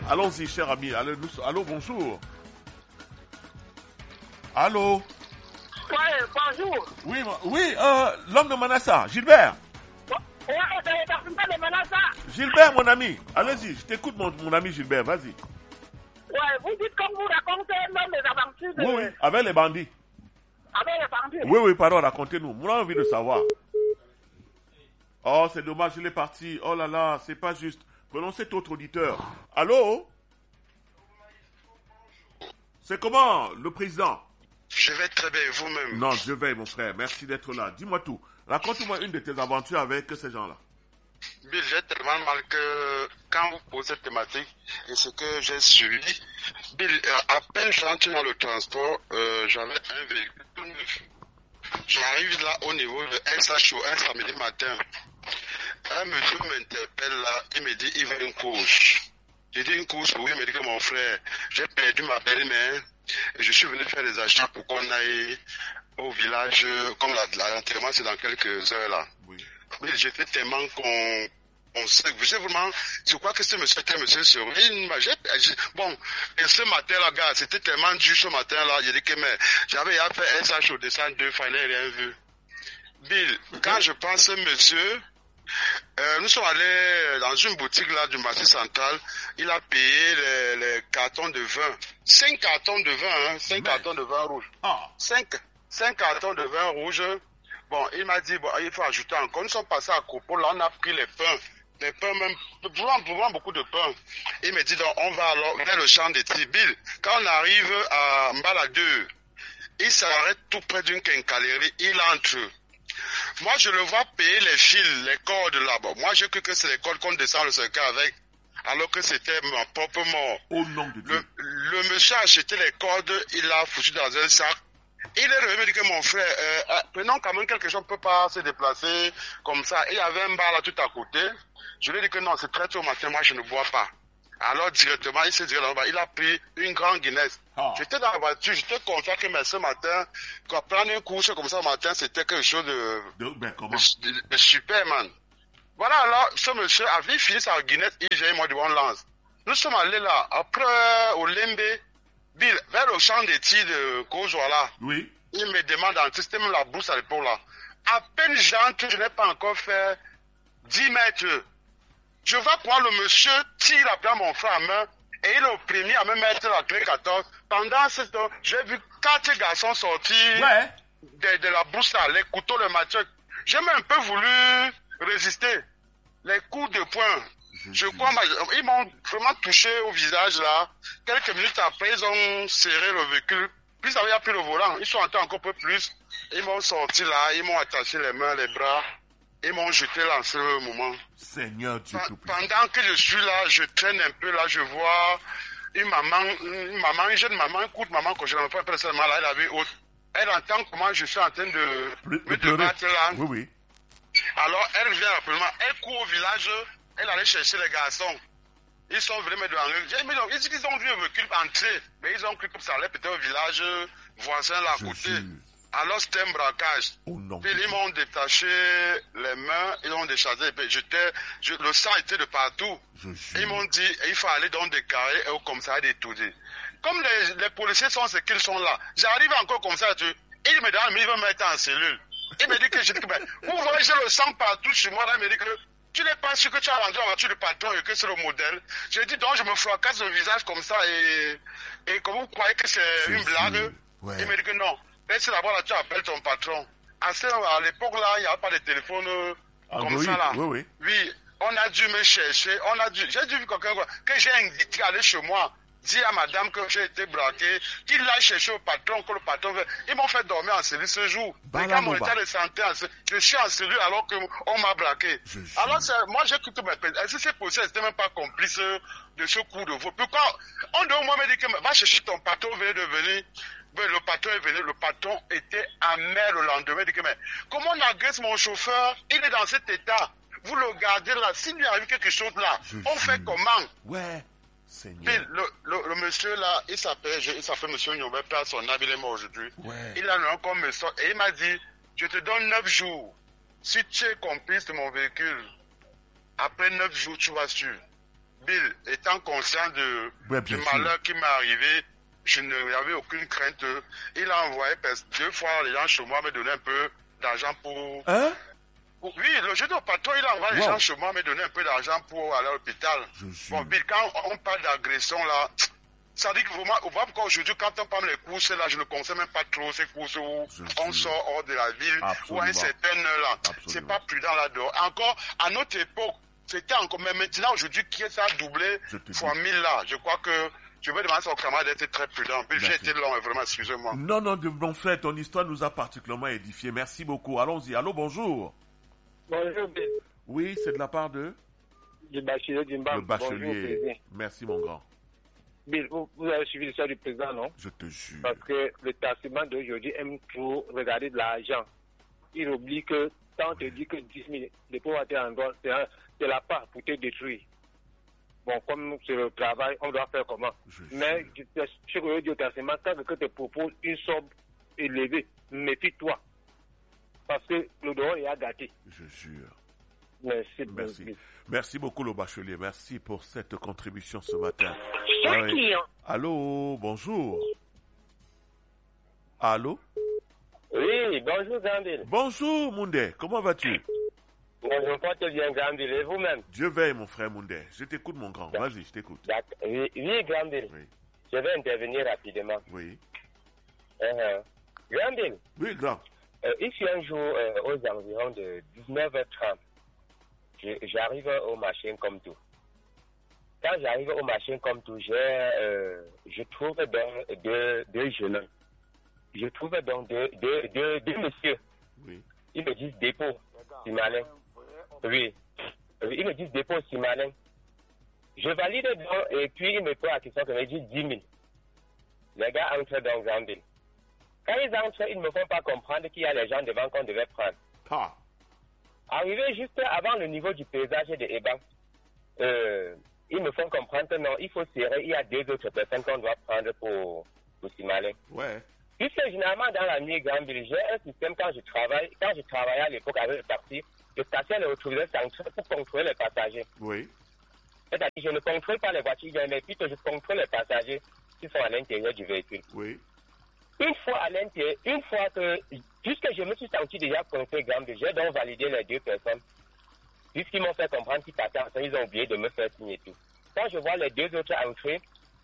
Allons-y, cher ami. Allô, bonjour. Allô? Oui, bonjour. Oui, l'homme de Manassa, Gilbert. Oui, c'est le participant de Manassa. Gilbert, mon ami. Allez-y, je t'écoute, mon ami Gilbert, vas-y. Oui, vous dites comme vous racontez même les aventures de... Oui, avec les bandits. Avec les bandits. Oui, pardon, racontez-nous. Moi, j'ai envie de savoir. Oh, c'est dommage, il est parti. Oh là là, c'est pas juste. Prenons cet autre auditeur. Allô? C'est comment, le président? Je vais très bien, vous-même. Non, je vais, mon frère. Merci d'être là. Dis-moi tout. Raconte-moi une de tes aventures avec ces gens-là. Bill, j'ai tellement mal que quand vous posez cette thématique et ce que j'ai suivi, Bill, à peine j'entre dans le transport, j'avais un véhicule tout neuf. J'arrive là au niveau de SHO un samedi matin. Un monsieur m'interpelle là, il me dit il veut une course. J'ai dit une course, oui, il me dit que mon frère, j'ai perdu ma belle-mère et je suis venu faire des achats pour qu'on aille au village, comme l'enterrement c'est dans quelques heures là. Oui. Oui, j'étais tellement qu'on sait, vraiment, je crois que ce monsieur était monsieur sur bon, et ce matin là, gars, c'était tellement dur ce matin là, j'ai dit que mais j'avais fait SH au descend 2 fois, il n'a rien vu. Bill, quand je pense à ce monsieur, nous sommes allés dans une boutique là du marché central. Il a payé les cartons de vin. 5 cartons de vin, hein, 5 cartons de vin rouge. 5 cartons de vin rouge. Bon, il m'a dit, bon, il faut ajouter encore. Nous sommes passés à Copo, là, on a pris les pains. Les pains même, vraiment beaucoup de pains. Il me dit, donc, on va alors vers le champ des Tibil. Quand on arrive à Mbala 2, il s'arrête tout près d'une quincaillerie. Il entre. Moi, je le vois payer les fils, les cordes là-bas. Moi, j'ai cru que c'est les cordes qu'on descend le cercle avec, alors que c'était mon propre mort. Au nom de Dieu. Le monsieur a acheté les cordes, il l'a foutu dans un sac. Il est revenu dire que mon frère, prenons quand même quelque chose, on ne peut pas se déplacer comme ça. Il y avait un bar là tout à côté. Je lui ai dit que non, c'est très tôt au matin, moi je ne bois pas. Alors directement, il s'est dirigé là-bas, il a pris une grande Guinness. J'étais dans la voiture, j'étais content que mais ce matin, quand prendre une couche comme ça au matin, c'était quelque chose de Superman. Voilà, alors ce monsieur avait fini sa Guinness, il vient moi de One Lance. Nous sommes allés là, après au Lembe, Bill, vers le champ des tirs de Kozoala. Oui. Il me demande en système la brousse à l'épaule là. À peine j'entre, je n'ai pas encore fait 10 mètres. Je vois quand le monsieur tire après mon frère à main et il est au premier à me mettre la clé 14. Pendant ce temps, j'ai vu 4 garçons sortir de la brousse là, les couteaux, le matin. J'ai même un peu voulu résister. Les coups de poing. Je crois, ils m'ont vraiment touché au visage là. Quelques minutes après, ils ont serré le véhicule. Puis ils avaient pris le volant. Ils sont entrés encore un peu plus. Ils m'ont sorti là, ils m'ont attaché les mains, les bras. Ils m'ont jeté là en ce moment. Seigneur Dieu tout puissant. Pendant que je suis là, je traîne un peu là, je vois une jeune maman, une courte maman, que je ne pas personnellement là, elle avait haute. Elle entend comment je suis en train de me battre là. Oui, oui. Alors elle vient rapidement, elle court au village. Elle allait chercher les garçons. Ils sont venus me demander. Ils disent qu'ils ont vu un véhicule entrer. Mais ils ont cru que ça allait peut-être au village voisin là à côté. Alors c'était un braquage. Puis ils m'ont détaché les mains, ils ont déchargé. Le sang était de partout. Ils m'ont dit il faut aller dans des carrés et au commissariat d'étudier. Comme les policiers sont ce qu'ils sont là, j'arrive encore comme ça. Ils me demandent, mais ils veulent me mettre en cellule. Il me dit que vous voyez, j'ai le sang partout chez moi. Là, il me dit que tu n'es pas sûr que tu as rendu en voiture du patron et que c'est le modèle. J'ai dit donc je me fracasse le visage comme ça et comme vous croyez que c'est une blague. Il me dit que non. Laisse d'abord là, tu appelles ton patron. À l'époque là, il n'y avait pas de téléphone comme ça là. Oui, on a dû me chercher. J'ai dû voir quelqu'un que j'ai invité à aller chez moi. Dis à madame que j'ai été braqué, qu'il l'a cherché au patron, que le patron veut. Ils m'ont fait dormir en cellule ce jour. Et quand mon état de santé, je suis en cellule alors qu'on m'a braqué. Alors moi j'ai cru que est-ce que c'est possible, c'était même pas complice de ce coup de vol. Pourquoi on doit au moins me dire que va chercher ton patron, venez de venir. Le patron est venu, le patron était amer le lendemain. Il dit que mais comment on agresse mon chauffeur? Il est dans cet état. Vous le gardez là. S'il lui arrive quelque chose là, on fait comment? Ouais. Puis, le monsieur là, il s'appelle monsieur Nyombe, perd son âme, il est mort aujourd'hui. Il a un comme me sort et il m'a dit, je te donne 9 jours. Si tu es complice de mon véhicule, après 9 jours, tu vas suivre. Bill, étant conscient Ouais, du bien sûr. malheur qui m'est arrivé, je n'avais aucune crainte. Il a envoyé 2 fois les gens chez moi me donner un peu d'argent pour... Hein? Oui, le jeune patron, il envoie les Wow. gens chez moi me donner un peu d'argent pour aller à l'hôpital. Je jure. Bon, Bill, quand on parle d'agression là, ça dit que vraiment, encore aujourd'hui, quand on parle des courses là, je ne conseille même pas trop ces courses où Je on jure. sort hors de la ville Absolument. ou à une certaine heure là. Absolument. C'est pas prudent là-dedans. Encore, à notre époque, c'était encore, mais maintenant, aujourd'hui, qui est ça a doublé Je te fois dis. 1000 là. Je crois que je vais demander à son camarade d'être très prudent. Bill, j'ai Merci. été long, vraiment, excusez-moi. Non, non, mon frère, ton histoire nous a particulièrement édifiés. Merci beaucoup. Allons-y. Allô, bonjour. Bonjour, Bill. Oui, c'est de la part de Du bachelier d'Imba. le Bonjour, bachelier. président. Merci, mon grand. Bill, vous avez suivi l'histoire du président, non? Je te jure. Parce que le taxement d'aujourd'hui aime trop regarder de l'argent. Il oublie que quand on te dit que 10 000, les pauvres en droit, c'est la part pour te détruire. Bon, comme c'est le travail, on doit faire comment? Mais ce que je dis au taxement, quand quelqu'un te propose une somme élevée, méfie-toi. Parce que le dehors est à gâter. Je jure. Merci. Merci. Merci beaucoup, le bachelier. Merci pour cette contribution ce matin. Chaque Ah oui. client. Allô, bonjour. Allô? Oui, bonjour, Gandil. Bonjour, Moundé. Comment vas-tu? Bonjour, porte bien, Gandil. Et vous-même? Dieu veille, mon frère Moundé. Je t'écoute, mon grand. Vas-y, je t'écoute. D'accord. Oui, Gandil. Oui. Je vais intervenir rapidement. Oui. Gandil, Oui, grand. ici un jour, aux environs de 19h30, j'arrive au machin comme tout. Quand j'arrive au machin comme tout, je trouve donc deux jeunes hommes. Je trouve donc deux messieurs. Oui. Ils me disent dépôt, si malin. Oui. Ils me disent dépôt, si malin. Je valide donc, et puis ils me posent la question que me dit 10 000. Les gars entrent dans Gambie. Quand ils entrent, ils ne me font pas comprendre qu'il y a les gens devant qu'on devait prendre. Ah. Arrivé juste avant le niveau du paysage des ébans, ils me font comprendre que non, il faut serrer, il y a 2 autres personnes qu'on doit prendre pour Simalin. Ouais. Puisque généralement dans la nuit Gambie, j'ai un système quand je travaillais à l'époque avec le taxi, je stationnais le autorisé central pour contrôler les passagers. Oui. C'est-à-dire je ne contrôle pas les voitures, mais plutôt je contrôle les passagers qui sont à l'intérieur du véhicule. Oui. Une fois à l'intérieur, une fois que, puisque je me suis senti déjà contrôlé Gambie, j'ai donc validé les 2 personnes. Puisqu'ils m'ont fait comprendre qu'ils partaient ensemble, ils ont oublié de me faire signer tout. Quand je vois les 2 autres entrer,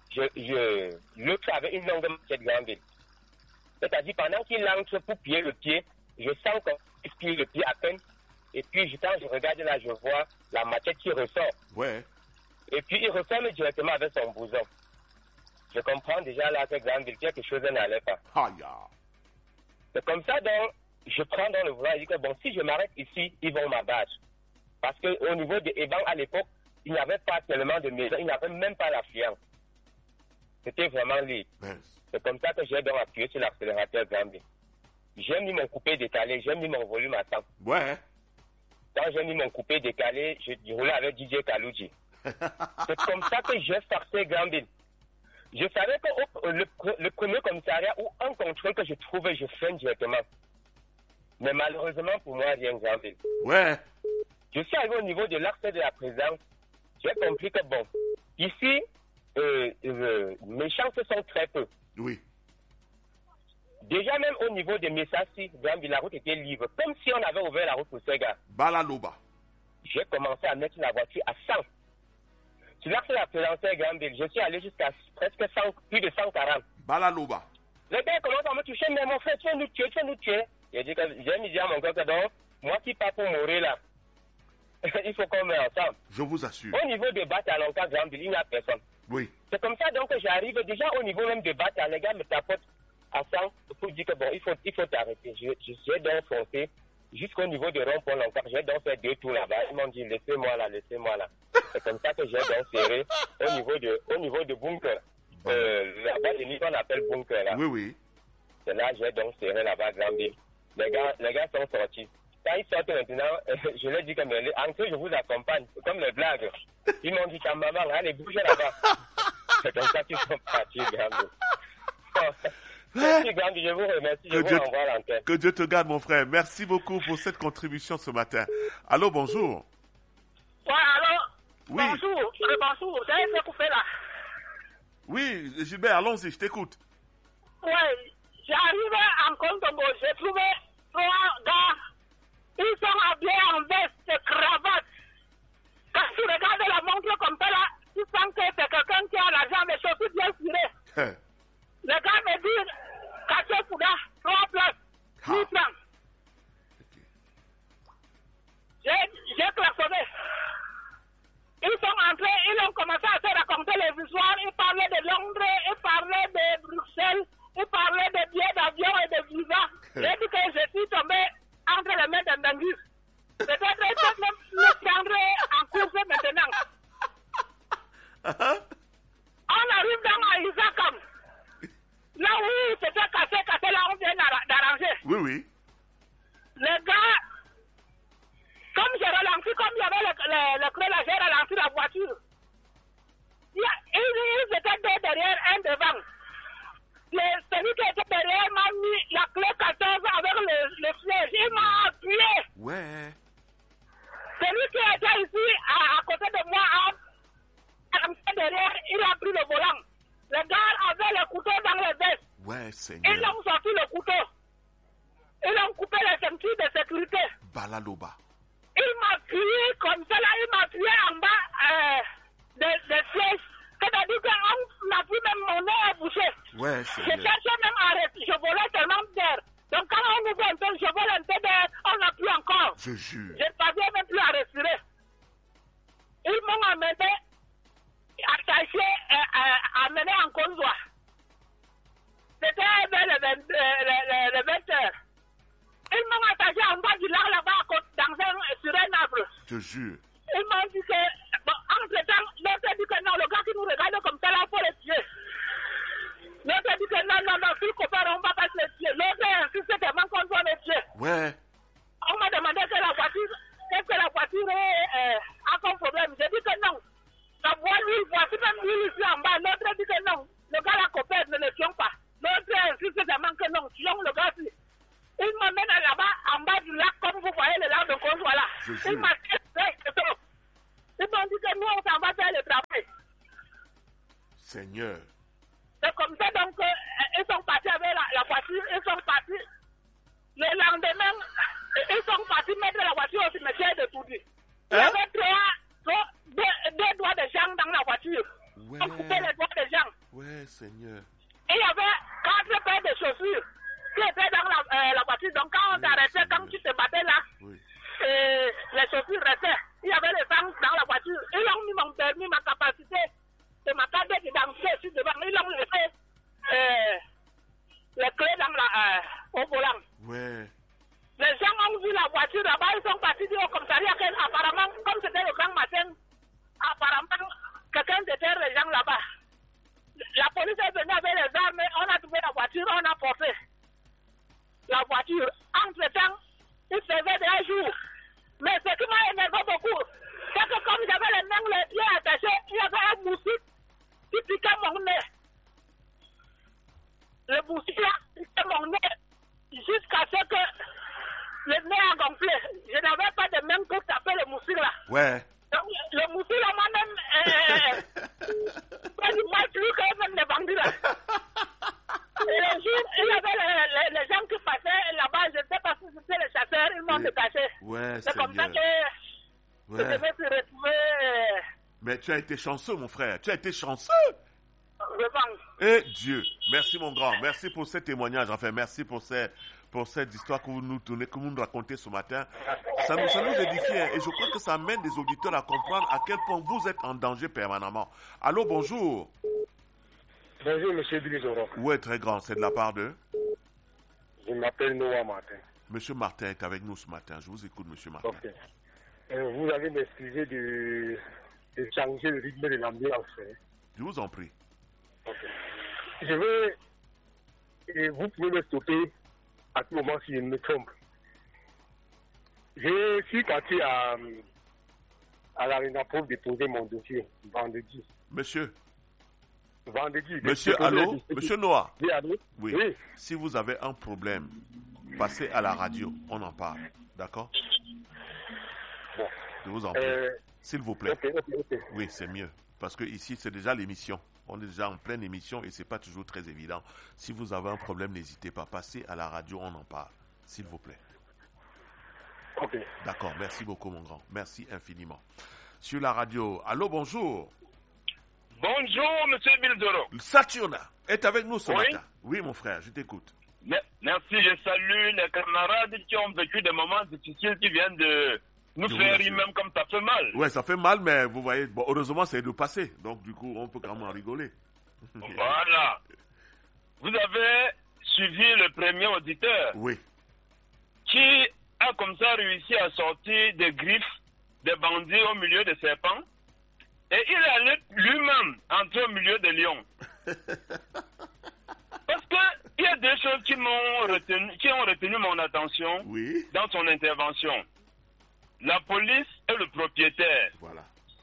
l'autre avait une longue machette Gambie. C'est-à-dire pendant qu'il entre pour piller le pied, je sens qu'il pille le pied à peine. Et puis quand je regarde là, je vois la machette qui ressort. Ouais. Et puis il ressort directement avec son bouson. Je comprends déjà là que Gambie, quelque chose n'allait pas. Aïe. C'est comme ça donc, je prends dans le volant et dis que bon, si je m'arrête ici, ils vont m'abattre. Parce qu'au niveau des ébans à l'époque, il n'y avait pas tellement de maisons, il n'y avait même pas l'affluence. C'était vraiment libre. Mince. C'est comme ça que j'ai donc appuyé sur l'accélérateur Gambie. J'ai mis mon coupé décalé, j'ai mis mon volume à 100. Ouais. Quand j'ai mis mon coupé décalé, je roulais avec DJ Kalouji. C'est comme ça que j'ai forcé Gambie. Je savais que le premier commissariat ou un contrôle que je trouvais, je freine directement. Mais malheureusement pour moi, rien Gambie. Ouais. Je suis arrivé au niveau de l'accès de la présidence. J'ai compris que bon, ici, mes chances sont très peu. Oui. Déjà même au niveau de Messassi, la route était libre. Comme si on avait ouvert la route pour ces gars. Balaloba. J'ai commencé à mettre la voiture à 100. Sur l'accès de la présidence Gambie, je suis allé jusqu'à presque 100, plus de 140. Balaloba. Les gars commencent à me toucher, mais mon frère, tu vas nous tuer. J'ai dit à mon gars que donc, moi qui pars pour mourir là, il faut qu'on meure ensemble. Je vous assure. Au niveau des batailles à longtemps, Gambie, il n'y a personne. Oui. C'est comme ça donc que j'arrive déjà au niveau même des batailles, les gars me tapotent à 100 pour dire que bon, il faut t'arrêter. J'ai donc foncé jusqu'au niveau de rond-point Loncar. J'ai donc fait 2 tours là-bas. Ils m'ont dit laissez-moi là. C'est comme ça que j'ai donc serré au niveau de bunker. Là-bas, les qu'on appelle bunker là. Oui. C'est là que j'ai donc serré là-bas, Gambie. Les gars sont sortis. Quand ils sortent maintenant, je leur dis que mais entrez, je vous accompagne. C'est comme les blagues. Ils m'ont dit ta maman, allez, bougez là-bas. C'est comme ça qu'ils sont partis, Gambie. Merci, Gambie, je vous remercie. Je vous renvoie à l'antenne. Que Dieu te garde, mon frère. Merci beaucoup pour cette contribution ce matin. Allô, bonjour. Ouais, allô? Oui. Bonjour. Bonjour, j'ai été coupé là. Oui, Gilbert, allons-y, je t'écoute. Oui, j'arrive en Congo, j'ai trouvé 3 gars. Ils sont habillés en veste et cravate. Quand tu regardes la montre comme ça là, tu sens que c'est quelqu'un qui a l'argent, les chaussures bien tirées. Le gars me dit, Kaché Fouda, 3 places, 10 francs. J'ai klaxonné. Ils sont entrés, ils ont commencé à se raconter les histoires. Ils parlaient de Londres, ils parlaient de Bruxelles, ils parlaient de billets d'avion et de visa. J'ai dit que je suis tombé entre les mains d'un dingue. Peut-être que me prendrai en course maintenant. On arrive dans Isakam. Là où c'était cassé, là on vient d'arranger. Oui, oui. Les gars, comme j'ai ralenti, comme il y avait le creux là, j'ai ralenti la voiture. Ils étaient deux derrière, un devant. Celui qui était derrière m'a mis la clé 14 avec le siège. Il m'a appuyé. Ouais. Celui qui était ici, à côté de moi, derrière, il a pris le volant. Le gars avait le couteau dans les vestes. Ouais, Seigneur. Ils ont sorti le couteau. Ils ont coupé les ceintures de sécurité. Balaloba. Il m'a crié comme ça, là, il m'a crié en bas des sièges. C'est-à-dire qu'on n'a plus même mon nez bouché. Ouais, Je Seigneur. cherchais même à arrêter, je volais tellement d'air. Donc quand on ouvre un peu, je vole un peu d'air, on n'a plus encore. Je jure. Je ne parviens même plus à respirer. Ils m'ont amené, attaché, amené en convoi. C'était vers le 20 heures. Ils m'ont attaché en bas du lac là-bas, sur un arbre. Je jure. Ils m'ont dit que, bon, entre-temps, l'autre a dit que non, le gars qui nous regarde comme ça, là, il faut le tuer. L'autre a dit que non, si le copain, on ne va pas se le tuer. L'autre a insisté tellement qu'on doit le tuer. Ouais. On m'a demandé que la voiture, est-ce que la voiture a comme problème. J'ai dit que non. La voici même lui ici en bas. L'autre a dit que non. Le gars, la copain, ne le tuons pas. L'autre a insisté tellement que non, tuons le gars ici. Il m'amène là-bas, en bas du lac, comme vous voyez le lac de Congo, là. Il m'a dit, ils m'ont dit que nous, on s'en va faire le travail. Seigneur. C'est comme ça, donc, ils sont partis avec la voiture, ils sont partis. Le lendemain, ils sont partis mettre la voiture au cimetière de Toudi. Il y avait deux doigts de jambes dans la voiture. Ouais. On coupait les doigts de jambes. Ouais, Seigneur. Et il y avait 4 paires de chaussures qui étaient dans la voiture. Donc, quand on t'arrêtait, quand tu te battais là, les chaussures restaient. Il y avait le sang dans la voiture. Ils ont mis mon permis, ma capacité de ma carte d'identité sur devant. Ils ont laissé les clés dans au volant. Ouais. Les gens ont vu la voiture là-bas, ils sont partis dire au commissariat qu'apparemment, comme c'était le grand matin, apparemment, quelqu'un déterre les gens là-bas. La police est venue avec les armes, on a trouvé la voiture, on a porté la voiture. Entre-temps, il faisait des jours. Mais ce qui m'a énervé beaucoup, c'est que comme j'avais les mains, les pieds attachés, il y avait un moustique qui piquait mon nez. Le moustique là piquait mon nez jusqu'à ce que le nez a gonflé. Je n'avais pas de main pour taper le moustique là. Ouais. Donc, le moustique là m'a même pas du mal plus que même les bandits là. Et le jour, il y avait les gens qui passaient là-bas, je ne sais pas si c'était les chasseurs, ils m'ont détaché. Ouais, c'est comme ça que je devais se retrouver. Mais tu as été chanceux, mon frère. Tu as été chanceux. Je pense. Et Dieu, merci mon grand. Merci pour ce témoignage. Enfin, merci pour cette histoire que vous nous racontez ce matin. Ça nous édifie. Et je crois que ça amène les auditeurs à comprendre à quel point vous êtes en danger permanemment. Allô, bonjour. Bonjour, monsieur Bilizoro. Oui, très grand. C'est de la part de... Je m'appelle Noah Martin. Monsieur Martin est avec nous ce matin. Je vous écoute, monsieur Martin. Ok. Vous allez m'excuser de changer le rythme de l'ambiance. Je vous en prie. Ok. Je veux... Et vous pouvez me stopper à tout moment si je me trompe. Je suis parti à l'Arena pour déposer mon dossier vendredi. Monsieur. Vendredi. Monsieur, allô? Monsieur Noah. Oui, allô? Oui. Oui. Si vous avez un problème, passez à la radio. On en parle. D'accord? Bon. Je vous en prie. S'il vous plaît. Ok. Oui, c'est mieux. Parce que ici, c'est déjà l'émission. On est déjà en pleine émission et c'est pas toujours très évident. Si vous avez un problème, n'hésitez pas. Passez à la radio, on en parle. S'il vous plaît. Ok. D'accord, merci beaucoup, mon grand. Merci infiniment. Sur la radio, allô, bonjour. Bonjour, monsieur Bildoro. Saturna est avec nous ce Oui. matin. Oui, mon frère, je t'écoute. Merci, je salue les camarades qui ont vécu des moments difficiles qui viennent de nous Je vous faire remercie. rire même comme ça fait mal. Ouais, ça fait mal, mais vous voyez, bon, heureusement, c'est de passer. Donc, du coup, on peut quand même en rigoler. Voilà. Vous avez suivi le premier auditeur Oui, qui a comme ça réussi à sortir des griffes des bandits au milieu des serpents. Et il est allé lui-même entrer au milieu des lions. Parce que il y a des choses qui ont retenu mon attention oui, dans son intervention. La police et le propriétaire. voilà.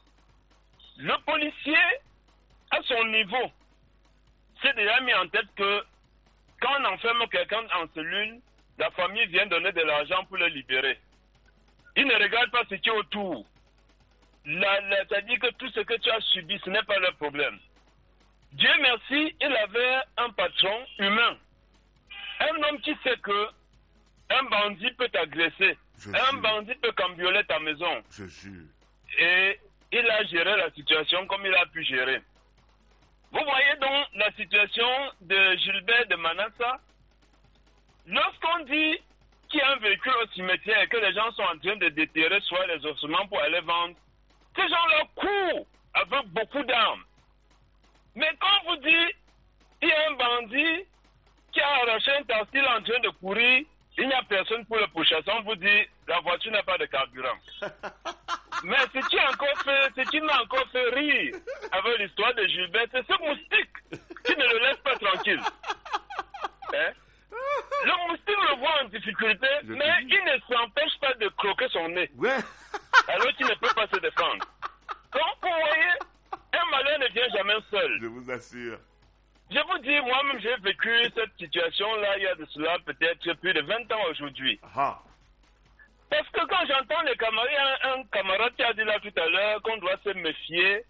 Le policier, à son niveau, s'est déjà mis en tête que quand on enferme quelqu'un en cellule, la famille vient donner de l'argent pour le libérer. Il ne regarde pas ce qui est autour. C'est-à-dire que tout ce que tu as subi, ce n'est pas leur problème. Dieu merci, il avait un patron humain. Un homme qui sait que un bandit peut t'agresser, un bandit peut cambrioler ta maison. Je jure. Et il a géré la situation comme il a pu gérer. Vous voyez donc la situation de Gilbert de Manassa. Lorsqu'on dit qu'il y a un véhicule au cimetière et que les gens sont en train de déterrer soit les ossements pour aller vendre, ces gens-là courent avec beaucoup d'armes. Mais quand vous dites il y a un bandit qui a arraché un textile en train de courir, il n'y a personne pour le pourchasser, on vous dit la voiture n'a pas de carburant. Mais ce qui m'a encore fait rire avec l'histoire de Gilbert, c'est ce moustique qui ne le laisse pas tranquille. Hein? Le moustique le voit en difficulté, mais il ne s'empêche pas de croquer son nez. Ouais. Alors qu'il ne peut pas se défendre. Donc, vous voyez, un malheur ne vient jamais seul. Je vous assure. Je vous dis, moi-même, j'ai vécu cette situation-là il y a de cela peut-être plus de 20 ans aujourd'hui. Ah. Parce que quand j'entends les camarades, il y a un camarade qui a dit là tout à l'heure qu'on doit se méfier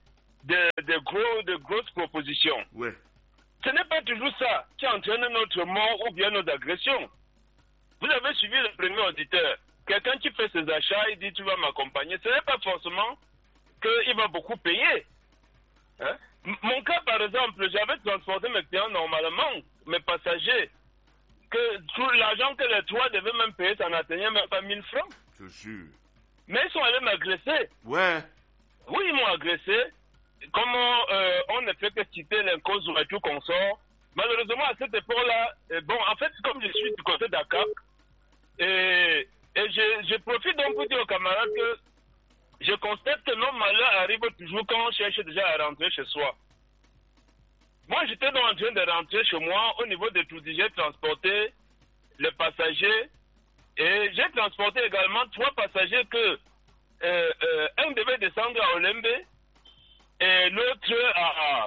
de grosses propositions. Ouais. Ce n'est pas toujours ça qui entraîne notre mort ou bien nos agressions. Vous avez suivi le premier auditeur. Quelqu'un qui fait ses achats, il dit tu vas m'accompagner. Ce n'est pas forcément qu'il va beaucoup payer. Hein? Mon cas, par exemple, j'avais transporté mes clients normalement, mes passagers, que tout l'argent que les trois devaient même payer, ça n'atteignait même pas 1000 francs. Je jure. Mais ils sont allés m'agresser. Ouais. Oui, ils m'ont agressé. Comment on ne fait que citer les causes et tout qu'on sort. Malheureusement, à cette époque-là, bon, en fait, comme je suis du côté d'Aka, et je profite donc pour dire aux camarades que je constate que nos malheurs arrivent toujours quand on cherche déjà à rentrer chez soi. Moi, j'étais donc en train de rentrer chez moi au niveau de Toudi. J'ai transporté les passagers et j'ai transporté également 3 passagers que un devait descendre à Olembe et l'autre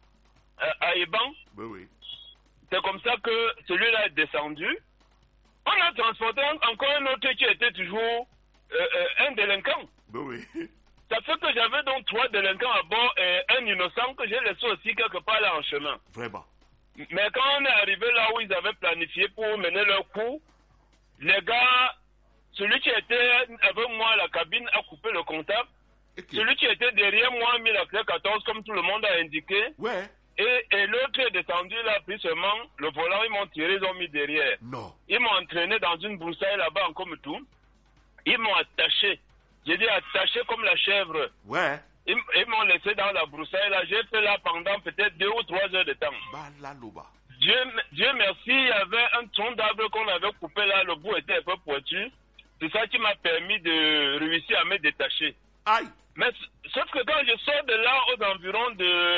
à Iban. Ben oui. C'est comme ça que celui-là est descendu. On a transporté encore un autre qui était toujours un délinquant. Ben oui. Ça fait que j'avais donc 3 délinquants à bord et un innocent que j'ai laissé aussi quelque part là en chemin. Vraiment. Mais quand on est arrivé là où ils avaient planifié pour mener leur coup, les gars, celui qui était avec moi à la cabine a coupé le contact. Okay. Celui qui était derrière moi a mis la clé 14 comme tout le monde a indiqué. Ouais. Et l'autre est descendu, il a pris seulement le volant, ils m'ont tiré, ils ont mis derrière. Non. Ils m'ont entraîné dans une broussaille là-bas en comme tout. Ils m'ont attaché. J'ai dit attaché comme la chèvre. Ouais. Ils m'ont laissé dans la broussaille là. J'ai fait là pendant peut-être 2 ou 3 heures de temps. Balaloba. Dieu merci, il y avait un tronc d'arbre qu'on avait coupé là, le bout était un peu pointu. C'est ça qui m'a permis de réussir à me détacher. Aïe. Mais sauf que quand je sors de là aux environs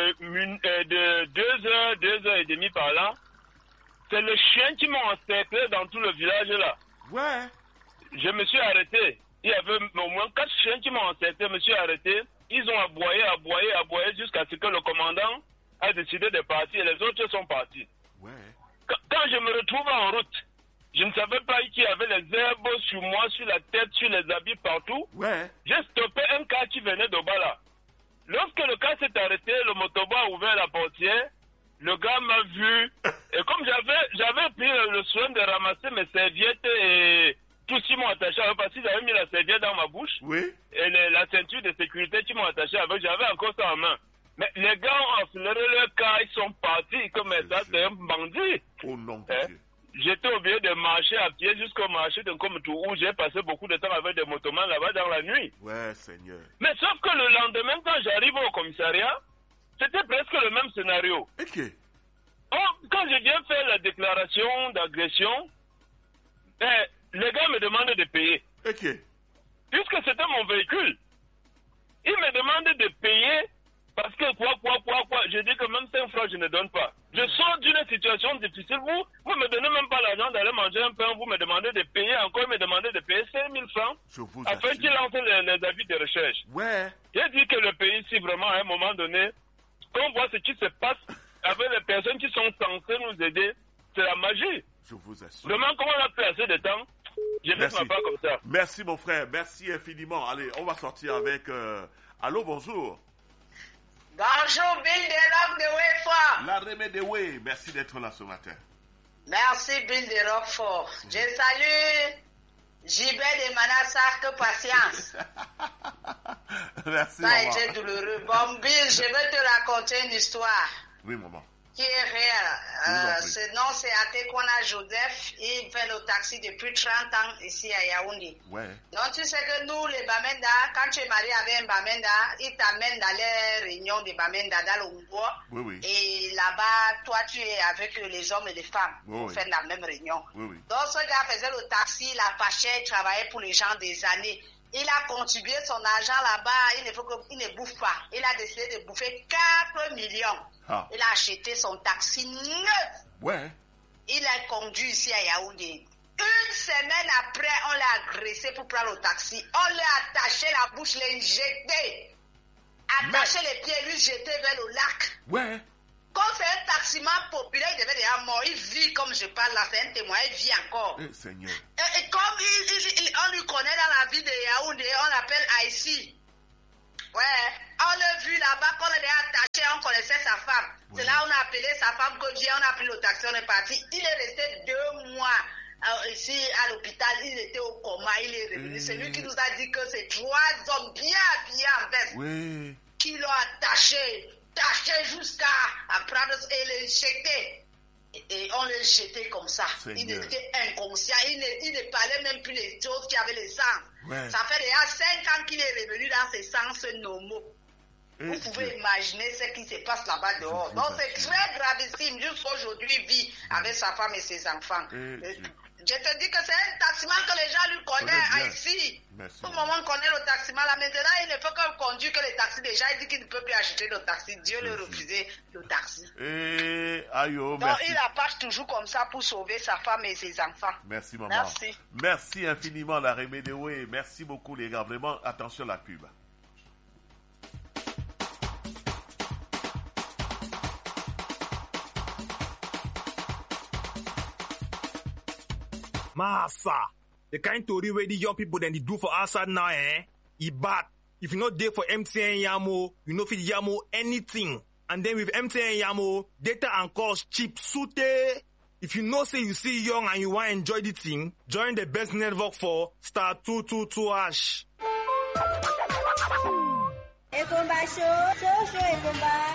de 2 heures et demie par là, c'est le chien qui m'a encerclé dans tout le village là. Ouais. Je me suis arrêté. Il y avait au moins 4 chiens qui m'ont encerclé. Je me suis arrêté. Ils ont aboyé jusqu'à ce que le commandant a décidé de partir et les autres sont partis. Ouais. Quand je me retrouve en route, Je ne savais pas qu'il y avait les herbes sur moi, sur la tête, sur les habits, partout. Ouais. J'ai stoppé un cas qui venait de Bala. Lorsque le cas s'est arrêté, le motobo a ouvert la portière. Le gars m'a vu. Et comme j'avais pris le soin de ramasser mes serviettes et tout ce qui m'ont attaché avec, parce que j'avais mis la serviette dans ma bouche. Oui. Et la ceinture de sécurité qui m'ont attaché avec, j'avais encore ça en main. Mais les gars ont accéléré leur cas, ils sont partis comme ça, c'est un bandit. Oh non, Dieu. J'étais obligé de marcher à pied jusqu'au marché de Komtou où j'ai passé beaucoup de temps avec des motomans là-bas dans la nuit. Ouais, Seigneur. Mais sauf que le lendemain, quand j'arrive au commissariat, c'était presque le même scénario. Ok. Quand je viens faire la déclaration d'agression, les gars me demandent de payer. Ok. Puisque c'était mon véhicule, ils me demandent de payer parce que quoi, je dis que même 5 francs, je ne donne pas. Je sors d'une situation difficile, vous me donnez même pas l'argent d'aller manger un pain, vous me demandez de payer encore, me demandez de payer 5 000 francs afin qu'ils lancent les avis de recherche. Ouais. J'ai dit que le pays, si vraiment à un moment donné, qu'on voit ce qui se passe avec les personnes qui sont censées nous aider, c'est la magie. Je vous assure. Vraiment, comme on a pris assez de temps, je ne fais pas comme ça. Merci mon frère, merci infiniment. Allez, on va sortir avec... Allô, bonjour. Bonjour, Bill de Rock de Wayfort. La Remède de Way, merci d'être là ce matin. Merci, Bill de Rockfort. Je salue JB de Manassak, patience. Merci, ça a maman. été douloureux. Bon, Bill, je vais te raconter une histoire. Oui, maman. Qui est réelle. Ce nom, c'est Atekwana Joseph. Il fait le taxi depuis 30 ans ici à Yaoundé. Ouais. Donc, tu sais que nous, les Bamenda, quand tu es marié avec un Bamenda, ils t'amènent dans les réunions des Bamenda dans le bois. Oui, oui. Et là-bas, toi, tu es avec les hommes et les femmes. Vous faites la même réunion. Oui, oui. Donc, ce gars faisait le taxi, il a fâché, il travaillait pour les gens des années. Il a contribué son argent là-bas, il ne bouffe pas. Il a décidé de bouffer 4 millions. Ah. Il a acheté son taxi neuf. Ouais. Il a conduit ici à Yaoundé. Une semaine après, on l'a agressé pour prendre le taxi. On lui a attaché la bouche, l'injecté. Attaché les pieds, lui jeté vers le lac. Ouais. Comme c'est un taximan populaire, il devait déjà mort. Il vit comme je parle là, c'est un témoin, il vit encore. Seigneur. Et comme on lui connaît dans la ville de Yaoundé, on l'appelle Aïssi. Ouais, on l'a vu là-bas, quand on était attaché, on connaissait sa femme. Ouais. C'est là on a appelé sa femme que Dieu, on a pris le taxi, on est parti. Il est resté 2 mois ici à l'hôpital, il était au coma, il est revenu. C'est lui qui nous a dit que c'est 3 hommes bien habillés en veste qui l'ont attaché jusqu'à prendre et le jeter. Et on le jetait comme ça. Seigneur. Il était inconscient. Il ne parlait même plus les choses qui avaient le sens. Ouais. Ça fait déjà 5 ans qu'il est revenu dans ses sens normaux. Vous pouvez imaginer ce qui se passe là-bas dehors. Donc c'est très gravissime. Jusqu'aujourd'hui, il vit avec sa femme et ses enfants. Je te dis que c'est un taximan que les gens lui connaissent ici. Tout le monde connaît le taximan. Là maintenant, il ne peut que conduire que les taxis. Déjà, il dit qu'il ne peut plus acheter le taxi. Dieu lui refusait le taxi. Donc il approche toujours comme ça pour sauver sa femme et ses enfants. Merci maman. Merci. Merci infiniment la Remède Way. Merci beaucoup les gars. Vraiment, attention à la pub. Massa, the kind story where the young people then they do for outside now, it bad. If you're not there for MTN Yamo, you know fit Yamo anything. And then with MTN Yamo, data and calls cheap, sute. If you know say you see young and you want to enjoy the thing, join the best network for *222#. Ekomba show Ekomba.